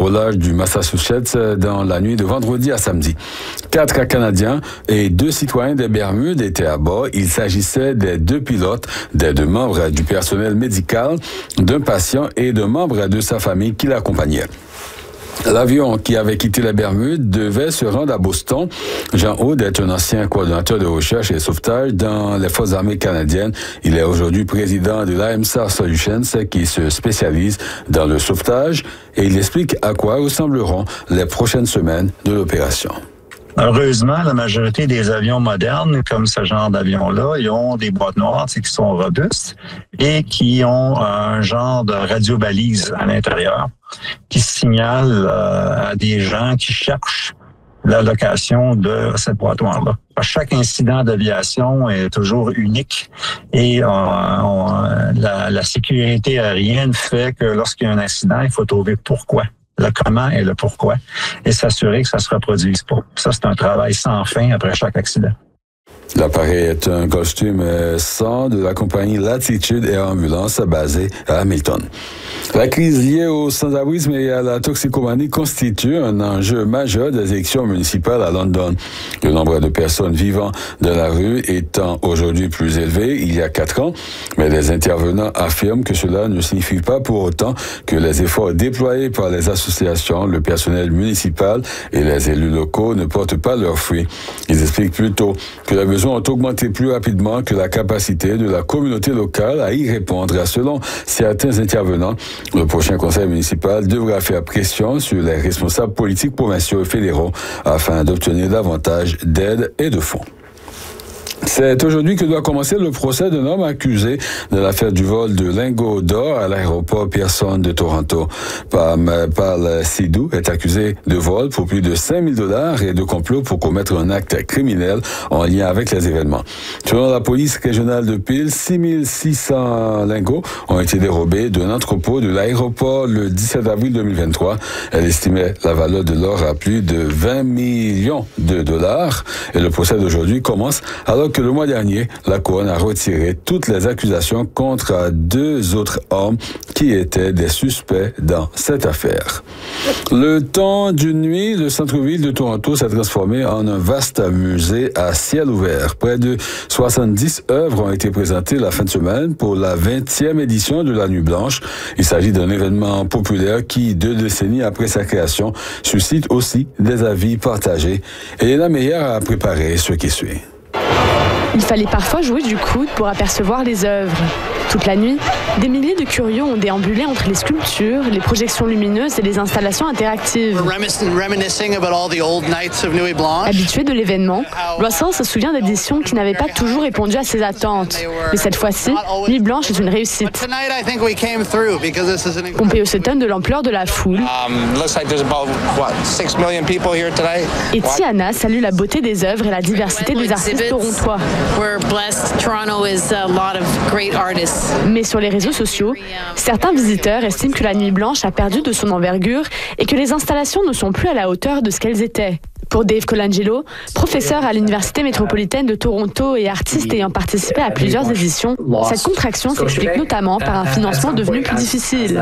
au large du Massachusetts dans la nuit de vendredi à samedi. 4 Canadiens et 2 citoyens des Bermudes étaient à bord. Il s'agissait des 2 pilotes, des 2 membres du personnel médical, d'un patient et d'un membre de sa famille qui l'accompagnait. L'avion qui avait quitté la Bermude devait se rendre à Boston. Jean Aude est un ancien coordonnateur de recherche et sauvetage dans les Forces armées canadiennes. Il est aujourd'hui président de l'AMSA Solutions qui se spécialise dans le sauvetage et il explique à quoi ressembleront les prochaines semaines de l'opération. Heureusement, la majorité des avions modernes, comme ce genre d'avion-là, ils ont des boîtes noires qui sont robustes et qui ont un genre de radio-balise à l'intérieur qui signale à des gens qui cherchent la location de cette boîte noire-là. Chaque incident d'aviation est toujours unique et la sécurité aérienne fait que lorsqu'il y a un accident, il faut trouver pourquoi. Le comment et le pourquoi, et s'assurer que ça se reproduise pas. Ça, c'est un travail sans fin après chaque accident. L'appareil est un costume 100 de la compagnie Latitude Air Ambulance basée à Hamilton. La crise liée au sans-abrisme et à la toxicomanie constitue un enjeu majeur des élections municipales à London. Le nombre de personnes vivant dans la rue étant aujourd'hui plus élevé il y a 4 ans, mais les intervenants affirment que cela ne signifie pas pour autant que les efforts déployés par les associations, le personnel municipal et les élus locaux ne portent pas leurs fruits. Ils expliquent plutôt que les besoins ont augmenté plus rapidement que la capacité de la communauté locale à y répondre. Selon certains intervenants, le prochain conseil municipal devra faire pression sur les responsables politiques provinciaux et fédéraux afin d'obtenir davantage d'aide et de fonds. C'est aujourd'hui que doit commencer le procès d'un homme accusé de l'affaire du vol de lingots d'or à l'aéroport Pearson de Toronto. Pam Sidhu est accusé de vol pour plus de $5,000 et de complot pour commettre un acte criminel en lien avec les événements. Selon la police régionale de Peel, 6600 lingots ont été dérobés d'un entrepôt de l'aéroport le 17 avril 2023. Elle estimait la valeur de l'or à plus de $20 millions. Et le procès d'aujourd'hui commence alors que le mois dernier, la couronne a retiré toutes les accusations contre 2 autres hommes qui étaient des suspects dans cette affaire. Le temps d'une nuit, le centre-ville de Toronto s'est transformé en un vaste musée à ciel ouvert. Près de 70 œuvres ont été présentées la fin de semaine pour la 20e édition de la Nuit Blanche. Il s'agit d'un événement populaire qui, 2 décennies après sa création, suscite aussi des avis partagés. Elena Meyer a préparé ce qui suit. Il fallait parfois jouer du coude pour apercevoir les œuvres. Toute la nuit, des milliers de curieux ont déambulé entre les sculptures, les projections lumineuses et les installations interactives. Habitué de l'événement, Russell se souvient d'éditions qui n'avaient pas toujours répondu à ses attentes. Mais cette fois-ci, Nuit Blanche est une réussite. Pompeo s'étonne de l'ampleur de la foule. Et Tiana salue la beauté des œuvres et la diversité des artistes torontois. Mais sur les réseaux sociaux, certains visiteurs estiment que la Nuit Blanche a perdu de son envergure et que les installations ne sont plus à la hauteur de ce qu'elles étaient. Pour Dave Colangelo, professeur à l'Université métropolitaine de Toronto et artiste ayant participé à plusieurs éditions, cette contraction s'explique notamment par un financement devenu plus difficile.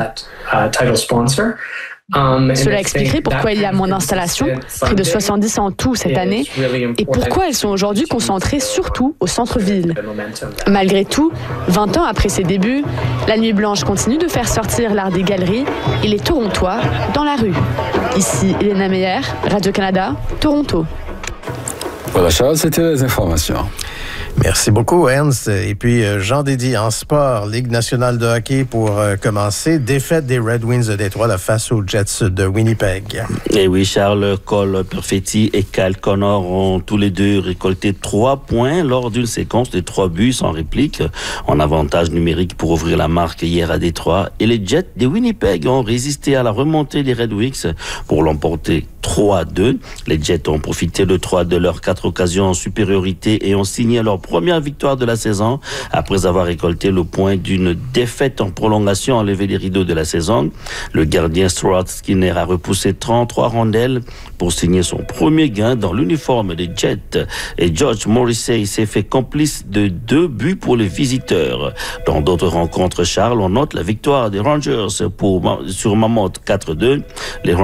Cela expliquerait pourquoi il y a moins d'installations, près de 70 en tout cette année, et pourquoi elles sont aujourd'hui concentrées surtout au centre-ville. Malgré tout, 20 ans après ses débuts, la Nuit Blanche continue de faire sortir l'art des galeries et les Torontois dans la rue. Ici Elena Meyer, Radio-Canada, Toronto. Voilà Charles, c'était les informations. Merci beaucoup, Ernst. Et puis, Jean Dédy, en sport, Ligue nationale de hockey pour commencer. Défaite des Red Wings de Détroit face aux Jets de Winnipeg. Et oui, Charles Cole Perfetti et Kyle Connor ont tous les deux récolté 3 points lors d'une séquence de 3 buts sans réplique, en avantage numérique pour ouvrir la marque hier à Détroit. Et les Jets de Winnipeg ont résisté à la remontée des Red Wings pour l'emporter 3-2. Les Jets ont profité de 3 de leurs 4 occasions en supériorité et ont signé leur première victoire de la saison après avoir récolté le point d'une défaite en prolongation, enlevé les rideaux de la saison. Le gardien Stuart Skinner a repoussé 33 rondelles pour signer son premier gain dans l'uniforme des Jets. Et George Morrissey s'est fait complice de 2 buts pour les visiteurs. Dans d'autres rencontres, Charles, on note la victoire des Rangers sur Mammoth 4-2. Les